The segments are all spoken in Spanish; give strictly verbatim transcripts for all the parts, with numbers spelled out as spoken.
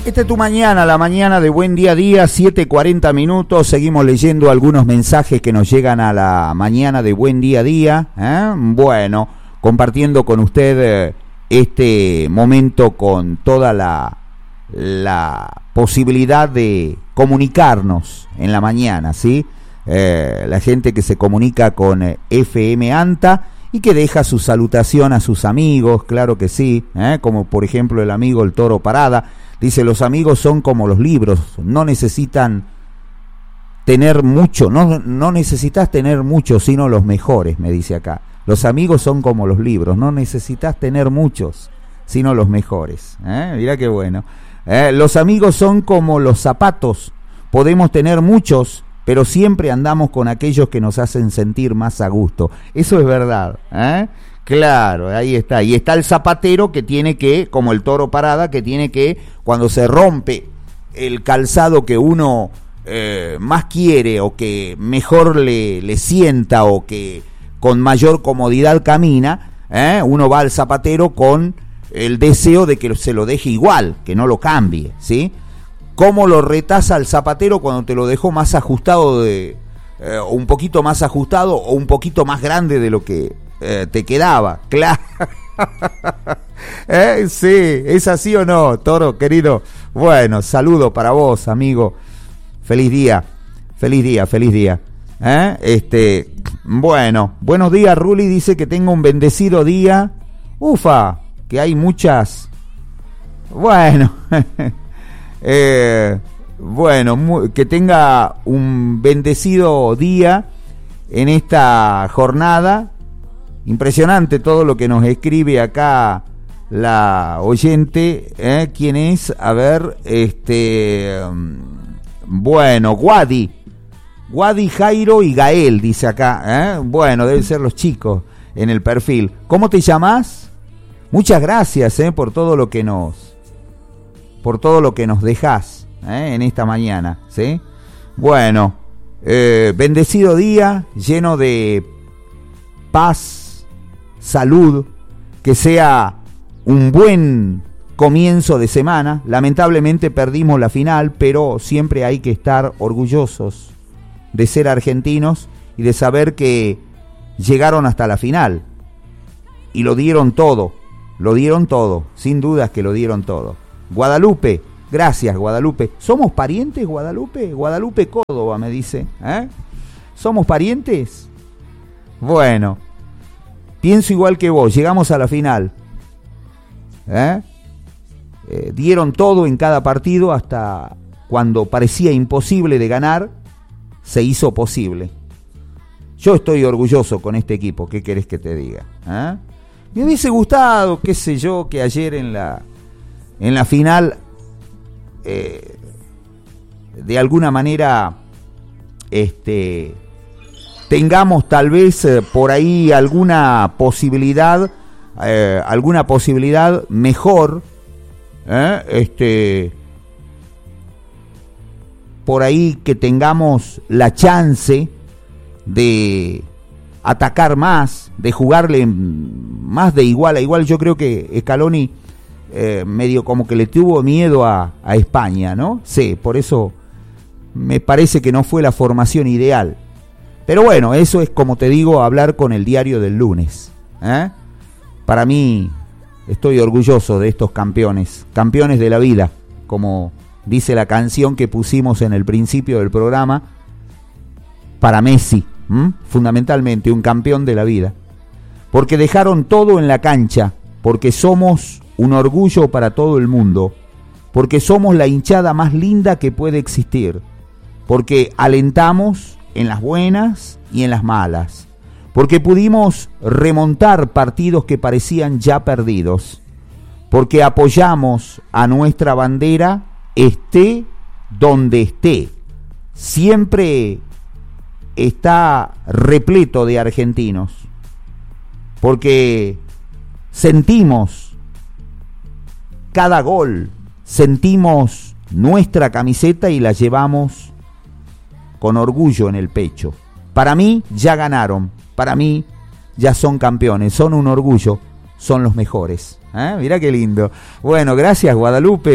Esta es tu mañana, la mañana de Buen Día a Día, siete cuarenta minutos. Seguimos leyendo algunos mensajes que nos llegan a la mañana de Buen Día a Día. ¿eh? Bueno, compartiendo con usted eh, este momento con toda la, la posibilidad de comunicarnos en la mañana, ¿sí? Eh, la gente que se comunica con eh, F M ANTA y que deja su salutación a sus amigos, claro que sí, ¿eh? Como por ejemplo el amigo El Toro Parada. Dice, los amigos son como los libros, no necesitan tener mucho, no, no necesitas tener mucho, sino los mejores, me dice acá. Los amigos son como los libros, no necesitas tener muchos, sino los mejores. ¿eh? Mirá qué bueno. Eh, los amigos son como los zapatos, podemos tener muchos, pero siempre andamos con aquellos que nos hacen sentir más a gusto. Eso es verdad, ¿eh? Claro, ahí está. Y está el zapatero que tiene que, como el Toro Parada, que tiene que, cuando se rompe el calzado que uno eh, más quiere o que mejor le, le sienta o que con mayor comodidad camina, ¿eh? uno va al zapatero con el deseo de que se lo deje igual, que no lo cambie, ¿sí? ¿Cómo lo retasa el zapatero cuando te lo dejó más ajustado, de eh, un poquito más ajustado o un poquito más grande de lo que Eh, te quedaba? Claro. ¿Eh? Sí, ¿es así o no, Toro, querido? Bueno, saludo para vos, amigo. Feliz día, feliz día, feliz día. ¿Eh? Este, bueno, buenos días, Ruli, dice que tenga un bendecido día. Ufa, que hay muchas. Bueno, eh, bueno, mu- que tenga un bendecido día en esta jornada. Impresionante todo lo que nos escribe acá la oyente, ¿eh? ¿Quién es? A ver, este, bueno, Guadi, Guadi, Jairo y Gael, dice acá, ¿eh? Bueno, deben ser los chicos en el perfil. ¿Cómo te llamas? Muchas gracias, ¿eh? Por todo lo que nos, por todo lo que nos dejás, ¿eh? En esta mañana, ¿sí? Bueno, eh, bendecido día, lleno de paz, salud, que sea un buen comienzo de semana. Lamentablemente perdimos la final, pero siempre hay que estar orgullosos de ser argentinos y de saber que llegaron hasta la final y lo dieron todo, lo dieron todo, sin dudas que lo dieron todo. Guadalupe, gracias Guadalupe. ¿Somos parientes, Guadalupe? Guadalupe Córdoba me dice, ¿eh? ¿Somos parientes? Bueno, pienso igual que vos, llegamos a la final. ¿Eh? Eh, dieron todo en cada partido hasta cuando parecía imposible de ganar, se hizo posible. Yo estoy orgulloso con este equipo, ¿qué querés que te diga? ¿Eh? Me hubiese gustado, qué sé yo, que ayer en la, en la final, eh, de alguna manera, este... tengamos tal vez eh, por ahí alguna posibilidad, eh, alguna posibilidad mejor, eh, este, por ahí que tengamos la chance de atacar más, de jugarle más de igual a igual. Yo creo que Scaloni eh, medio como que le tuvo miedo a, a España, ¿no? Sí, por eso me parece que no fue la formación ideal. Pero bueno, eso es, como te digo, hablar con el diario del lunes. ¿eh? Para mí, estoy orgulloso de estos campeones, campeones de la vida, como dice la canción que pusimos en el principio del programa, para Messi, ¿m? fundamentalmente un campeón de la vida. Porque dejaron todo en la cancha, porque somos un orgullo para todo el mundo, porque somos la hinchada más linda que puede existir, porque alentamos en las buenas y en las malas, porque pudimos remontar partidos que parecían ya perdidos, porque apoyamos a nuestra bandera esté donde esté, siempre está repleto de argentinos, porque sentimos cada gol, sentimos nuestra camiseta y la llevamos con orgullo en el pecho. Para mí ya ganaron, para mí ya son campeones, son un orgullo, son los mejores. ¿Eh? Mirá qué lindo. Bueno, gracias Guadalupe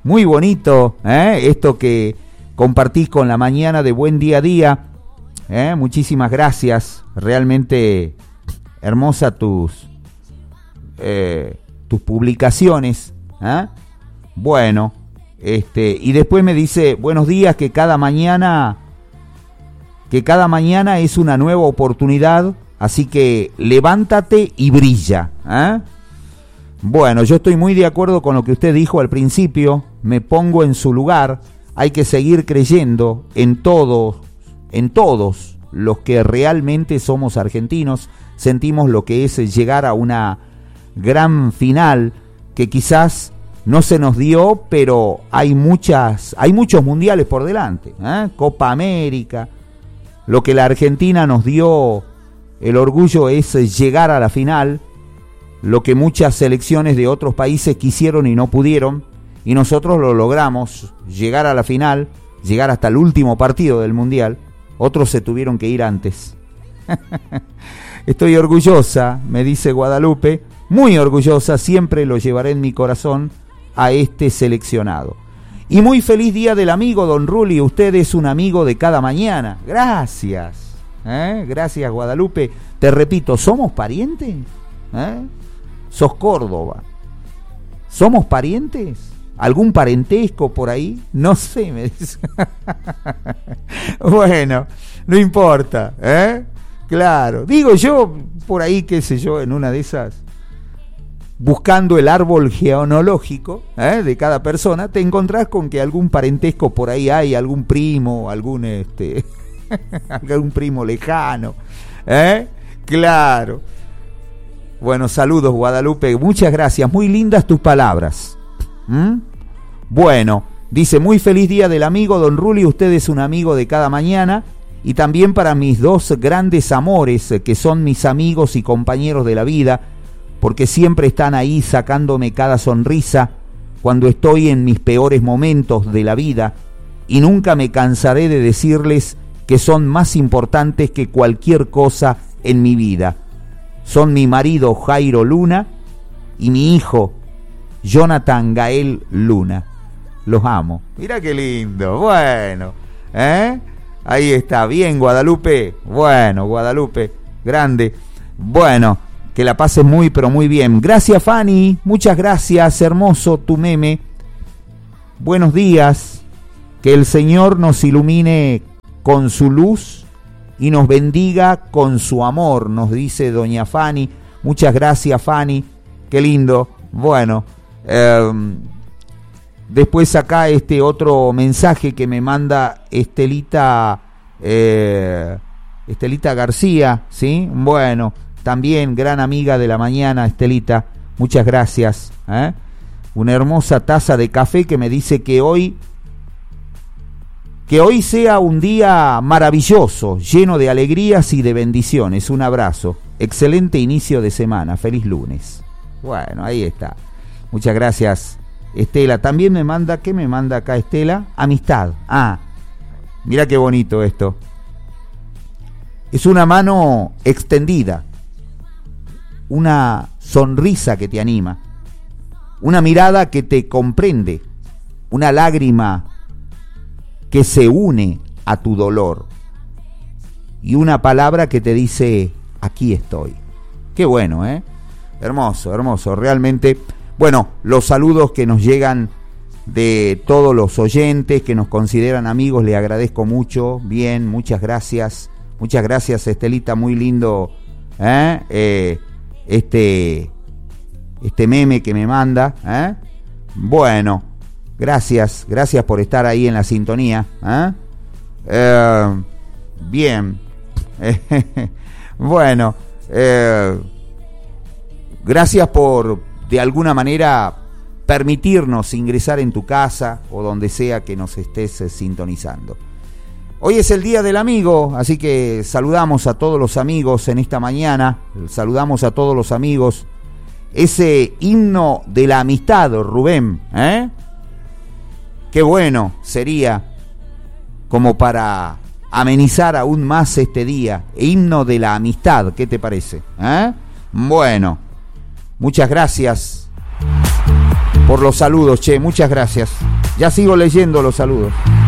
muy bonito, ¿eh? Esto que compartís con la mañana de Buen Día a Día. ¿eh? Muchísimas gracias. Realmente hermosa tus, eh, tus publicaciones. ¿eh? Bueno, este, y después me dice, buenos días, que cada mañana, que cada mañana es una nueva oportunidad, así que levántate y brilla. ¿eh? Bueno, yo estoy muy de acuerdo con lo que usted dijo al principio, me pongo en su lugar, hay que seguir creyendo en todos, en todos los que realmente somos argentinos, sentimos lo que es llegar a una gran final que quizás no se nos dio, pero hay muchas, hay muchos mundiales por delante, ¿eh? Copa América, lo que la Argentina nos dio, el orgullo es llegar a la final, lo que muchas selecciones de otros países quisieron y no pudieron, y nosotros lo logramos, llegar a la final, llegar hasta el último partido del mundial. Otros se tuvieron que ir antes. Estoy orgullosa, me dice Guadalupe, muy orgullosa, siempre lo llevaré en mi corazón a este seleccionado. Y muy feliz día del amigo, don Ruli, usted es un amigo de cada mañana. Gracias, ¿eh? Gracias, Guadalupe. Te repito, ¿somos parientes? ¿Eh? ¿Sos Córdoba? ¿Somos parientes? ¿Algún parentesco por ahí? No sé, me dice. Bueno, no importa, ¿eh? Claro. Digo yo, por ahí, qué sé yo, en una de esas, buscando el árbol genealógico, ¿eh? de cada persona, te encontrás con que algún parentesco por ahí hay, algún primo, algún este, algún primo lejano, ¿eh? Claro. Bueno, saludos, Guadalupe, muchas gracias, muy lindas tus palabras. ¿Mm? Bueno, dice, muy feliz día del amigo, don Ruli, usted es un amigo de cada mañana, y también para mis dos grandes amores, que son mis amigos y compañeros de la vida, porque siempre están ahí sacándome cada sonrisa cuando estoy en mis peores momentos de la vida, y nunca me cansaré de decirles que son más importantes que cualquier cosa en mi vida. Son mi marido Jairo Luna y mi hijo Jonathan Gael Luna. Los amo. Mira qué lindo. Bueno, ¿eh? Ahí está. Bien, Guadalupe. Bueno, Guadalupe. Grande. Bueno, que la pases muy, pero muy bien. Gracias, Fanny. Muchas gracias. Hermoso tu meme. Buenos días. Que el Señor nos ilumine con su luz y nos bendiga con su amor, nos dice doña Fanny. Muchas gracias, Fanny. Qué lindo. Bueno, eh, después acá este otro mensaje que me manda Estelita, eh, Estelita García, ¿sí? Bueno, también gran amiga de la mañana, Estelita. Muchas gracias. ¿eh? Una hermosa taza de café que me dice que hoy Que hoy sea un día maravilloso, lleno de alegrías y de bendiciones. Un abrazo. Excelente inicio de semana. Feliz lunes. Bueno, ahí está. Muchas gracias, Estela. También me manda, ¿qué me manda acá Estela? Amistad. Ah, mira qué bonito esto. Es una mano extendida. Una sonrisa que te anima. Una mirada que te comprende. Una lágrima que se une a tu dolor, y una palabra que te dice, aquí estoy. Qué bueno, ¿eh? Hermoso, hermoso, realmente. Bueno, los saludos que nos llegan de todos los oyentes que nos consideran amigos, le agradezco mucho. Bien, muchas gracias. Muchas gracias, Estelita, muy lindo ¿eh? Eh, este, este meme que me manda. ¿eh? Bueno, gracias, gracias por estar ahí en la sintonía. ¿eh? Eh, bien. Bueno, eh, gracias por, de alguna manera, permitirnos ingresar en tu casa o donde sea que nos estés eh, sintonizando. Hoy es el Día del Amigo, así que saludamos a todos los amigos en esta mañana, saludamos a todos los amigos. Ese himno de la amistad, Rubén, ¿eh? Qué bueno sería como para amenizar aún más este día, himno de la amistad, ¿qué te parece? ¿Eh? Bueno, muchas gracias. por los saludos, che, muchas gracias. Ya sigo leyendo los saludos.